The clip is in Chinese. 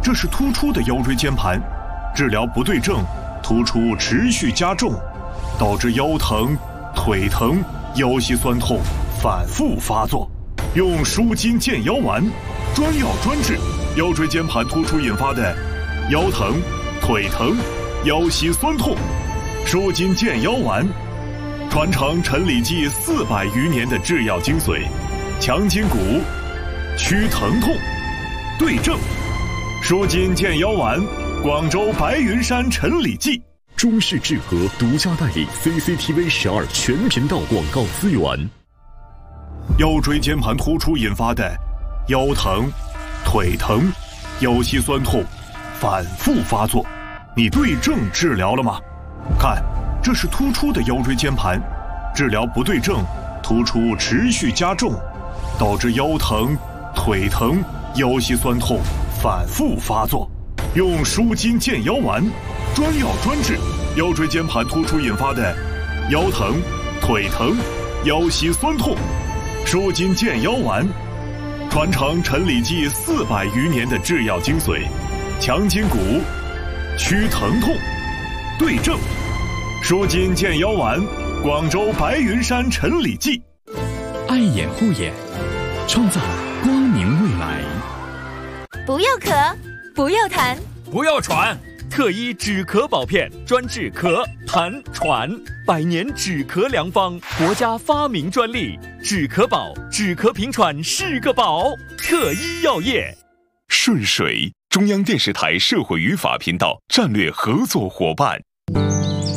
这是突出的腰椎间盘，治疗不对症，突出持续加重，导致腰疼、腿疼、腰膝酸痛反复发作。用舒筋健腰丸，专药专治腰椎间盘突出引发的腰疼、腿疼、腰膝酸痛。舒筋健腰丸，传承陈李济400余年的制药精髓，强筋骨，祛疼痛，对症。舒筋健腰丸，广州白云山陈李济。 中视智和独家代理 CCTV 12全频道广告资源。 腰椎间盘突出引发的腰疼、腿疼、腰膝酸痛反复发作，你对症治疗了吗？看，这是突出的腰椎间盘，治疗不对症，突出持续加重，导致腰疼、腿疼、腰膝酸痛反复发作。用舒筋健腰丸，专药专治腰椎间盘突出引发的腰疼、腿疼、腰膝酸痛。舒筋健腰丸，传承陈李济400余年的制药精髓，强筋骨，祛疼痛，对症。舒筋健腰丸，广州白云山陈李济。 爱眼护眼，创造光明未来。 不要咳，不要痰， 不要喘，特医止咳保片，专治咳、痰、喘，100年止咳良方，国家发明专利，止咳宝，止咳平喘是个宝。特医药业。 顺水，中央电视台社会与法频道战略合作伙伴。